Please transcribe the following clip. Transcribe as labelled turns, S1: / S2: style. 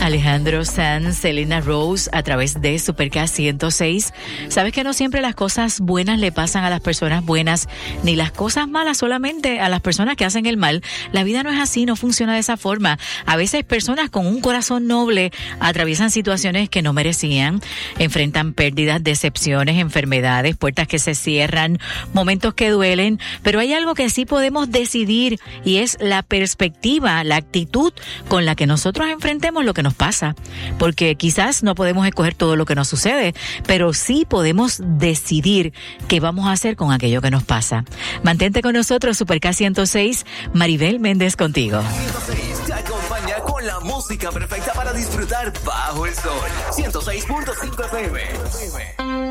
S1: Alejandro Sanz, Selena Rose a través de Supercast 106. Sabes que no siempre las cosas buenas le pasan a las personas buenas, ni las cosas malas solamente a las personas que hacen el mal. La vida no es así, no funciona de esa forma. A veces personas con un corazón noble atraviesan situaciones que no merecían, enfrentan pérdidas, decepciones, enfermedades, puertas que se cierran, momentos que duelen, pero hay algo que sí podemos decidir y es la perspectiva, la actitud con la que nosotros enfrentemos lo que nos pasa, porque quizás no podemos escoger todo lo que nos sucede, pero sí podemos decidir qué vamos a hacer con aquello que nos pasa. Mantente con nosotros, Supercast 106, Maribel Méndez contigo.
S2: 106 te acompaña con la música perfecta para disfrutar bajo el sol. 106.5 FM.